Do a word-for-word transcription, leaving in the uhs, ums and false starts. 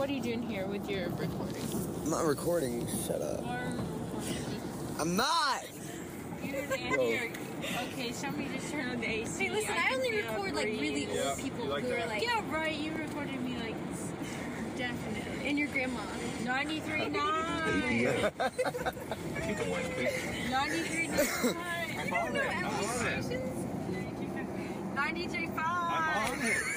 what are you doing here with your recording? I'm not recording. Shut up. Or I'm not. You're an Andy. Okay, somebody just turn on the A C. Hey, listen, I, I only record like really old Yeah, people like who that? are like. Yeah, right. You recorded me like definitely. And your grandma. ninety-three point nine. ninety-three point nine. You don't know L A stations? ninety-three point five.